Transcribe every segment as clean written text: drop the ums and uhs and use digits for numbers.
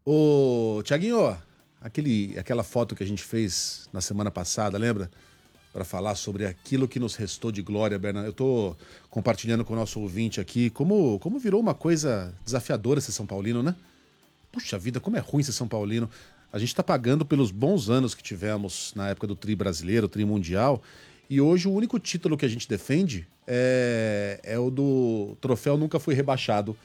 Ô, Tiaguinho, aquela foto que a gente fez na semana passada, lembra? Para falar sobre aquilo que nos restou de glória, Bernardo. Eu tô compartilhando com o nosso ouvinte aqui como virou uma coisa desafiadora ser São Paulino, né? Puxa vida, como é ruim ser São Paulino. A gente tá pagando pelos bons anos que tivemos na época do Tri brasileiro, Tri mundial, e hoje o único título que a gente defende é o do troféu nunca foi rebaixado.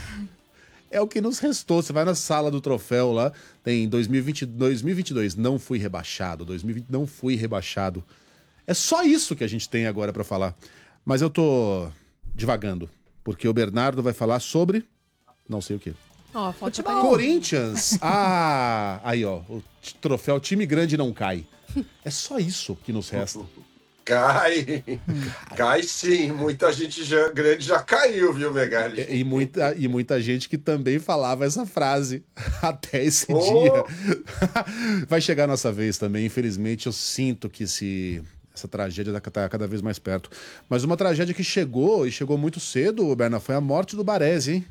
É o que nos restou. Você vai na sala do troféu lá, tem 2020, 2022, não fui rebaixado. 2020, não fui rebaixado. É só isso que a gente tem agora pra falar. Mas eu tô divagando, porque o Bernardo vai falar sobre não sei o quê. Ó, foto tá Futebol. Corinthians. Ah, aí ó, o troféu time grande não cai. É só isso que nos resta. Cai. Cai sim. Muita gente grande já caiu, viu, Megali? E muita gente que também falava essa frase até esse Oh, dia. Vai chegar a nossa vez também. Infelizmente, eu sinto que essa tragédia está cada vez mais perto. Mas uma tragédia que chegou, e chegou muito cedo, Berna, foi a morte do Baresi, hein?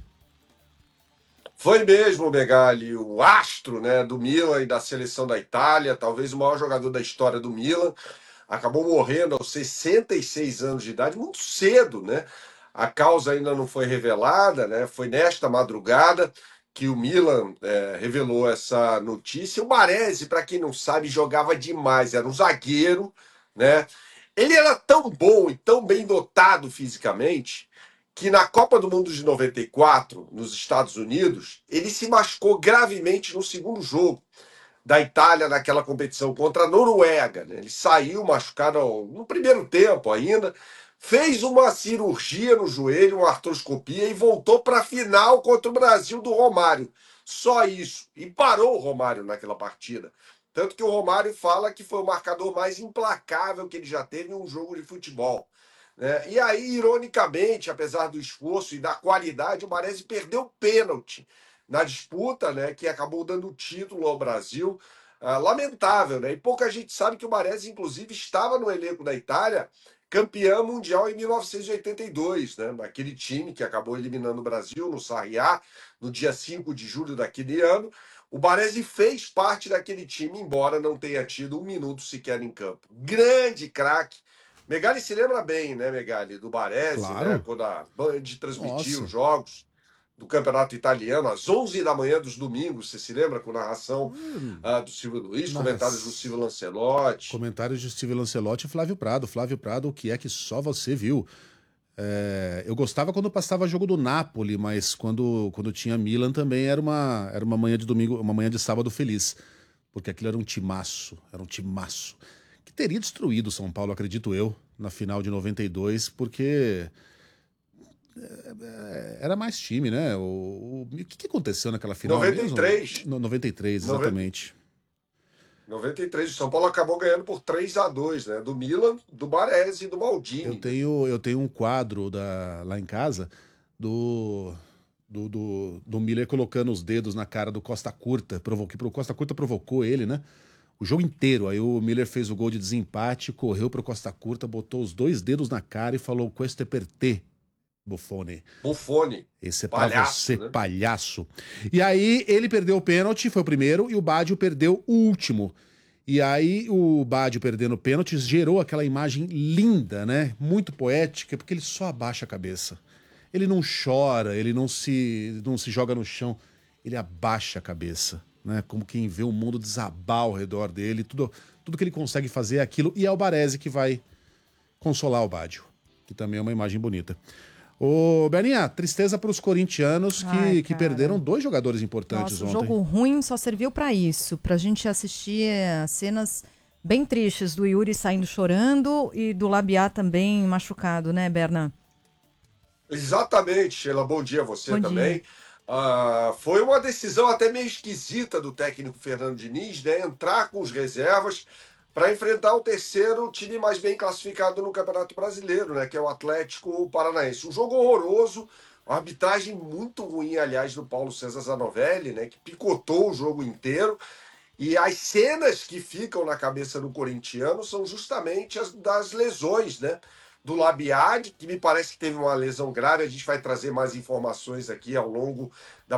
foi mesmo, Megali, o astro, né, do Milan e da seleção da Itália, talvez o maior jogador da história do Milan, acabou morrendo aos 66 anos de idade, muito cedo, né? A causa ainda não foi revelada, né? Foi nesta madrugada que o Milan revelou essa notícia. O Baresi, para quem não sabe, jogava demais, era um zagueiro, né? Ele era tão bom e tão bem dotado fisicamente que na Copa do Mundo de 94, nos Estados Unidos, ele se machucou gravemente no segundo jogo da Itália naquela competição contra a Noruega. Né? Ele saiu machucado no primeiro tempo ainda, fez uma cirurgia no joelho, uma artroscopia e voltou para a final contra o Brasil do Romário. Só isso. E parou o Romário naquela partida. Tanto que o Romário fala que foi o marcador mais implacável que ele já teve em um jogo de futebol. Né? E aí, ironicamente, apesar do esforço e da qualidade, o Baresi perdeu o pênalti na disputa, né, que acabou dando o título ao Brasil. Lamentável, né? E pouca gente sabe que o Baresi, inclusive, estava no elenco da Itália, campeão mundial em 1982, né? Naquele time que acabou eliminando o Brasil no Sarriá, no dia 5 de julho daquele ano. O Baresi fez parte daquele time, embora não tenha tido um minuto sequer em campo. Grande craque. Megali se lembra bem, né, Megali, do Baresi, né? Claro. Quando a Band transmitia os Nossa. jogos do Campeonato Italiano às 11 da manhã dos domingos, você se lembra? Com narração do Silvio Luiz, comentários do Nas Silvio Lancelotti. comentários de Steve Lancelotti e Flávio Prado. Flávio Prado, o que é que só você viu? Eu gostava quando passava jogo do Napoli, mas quando tinha Milan também era uma manhã de domingo, uma manhã de sábado feliz. Porque aquilo era um timaço. Que teria destruído o São Paulo, acredito eu, na final de 92, porque era mais time, né? O que aconteceu naquela final mesmo? 93. No 93, Noven- exatamente. 93. O São Paulo acabou ganhando por 3-2, né? Do Milan, do Baresi e do Eu Maldini, né? tenho, eu tenho um quadro lá em casa do, do Miller colocando os dedos na cara do Costa Curta. O Costa Curta provocou ele, né? O jogo inteiro. Aí o Miller fez o gol de desempate, correu pro Costa Curta, botou os dois dedos na cara e falou: Questo é per te, Buffone. Buffoni, Esse é pra palhaço, você, né? palhaço. E aí ele perdeu o pênalti, foi o primeiro, e o Baggio perdeu o último. E aí o Baggio perdendo o pênalti gerou aquela imagem linda, né? Muito poética, porque ele só abaixa a cabeça. Ele não chora, ele não se joga no chão, ele abaixa a cabeça, né? Como quem vê o mundo desabar ao redor dele, tudo que ele consegue fazer é aquilo, e é o Baresi que vai consolar o Baggio, que também é uma imagem bonita. Ô, Beninha, tristeza para os corintianos Ai, que perderam cara. dois jogadores importantes Nossa, o ontem. jogo ruim só serviu pra isso, pra gente assistir cenas bem tristes do Yuri saindo chorando e do Labiá também machucado, né, Berna? Exatamente, Sheila. Bom dia a você Bom dia. também. Foi uma decisão até meio esquisita do técnico Fernando Diniz, né? Entrar com os reservas para enfrentar o terceiro time mais bem classificado no Campeonato Brasileiro, né? Que é o Atlético Paranaense. Um jogo horroroso, uma arbitragem muito ruim, aliás, do Paulo César Zanovelli, né? Que picotou o jogo inteiro. E as cenas que ficam na cabeça do corintiano são justamente as das lesões, né? Do Labiad, que me parece que teve uma lesão grave. A gente vai trazer mais informações aqui ao longo da